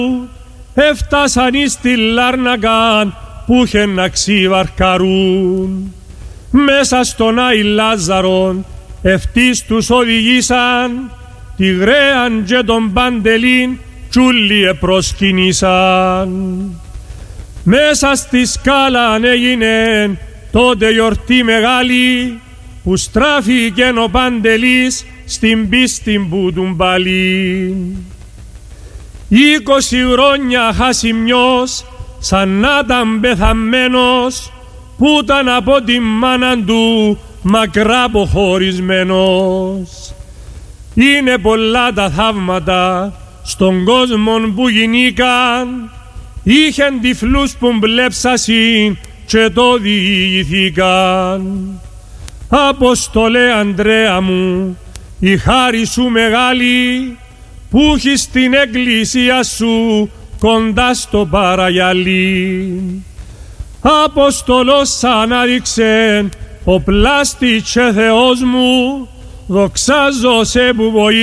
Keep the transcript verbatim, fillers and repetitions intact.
έφτασαν εις τη Λάρνακαν που είχεν να ξιβαρκαρούν. Μέσα στον Άη Λάζαρον ευτής τους οδηγήσαν, τη Γραίαν και τον Παντελήν τσούλοι επροσκυνήσαν. Μέσα στη σκάλαν έγινεν τότε γιορτή μεγάλη, που στράφηκεν ο Παντελής στην πίστη που του μπαλεί. Είκοσι χρόνια χασιμιός, σαν να ήταν πεθαμένος, που ήταν από τη μάνα του μακρά αποχωρισμένος. Είναι πολλά τα θαύματα στον κόσμο που γινήκαν, είχεν τυφλούς που μπλέψασιν και το διηγηθήκαν. Αποστολέ Ανδρέα μου, η χάρη σου μεγάλη, που έχεις την εκκλησία σου κοντά στο παραγιαλί. Αποστολός σαν άδειξεν ο πλάστη και Θεός μου, δοξάζω σε που βοήθησες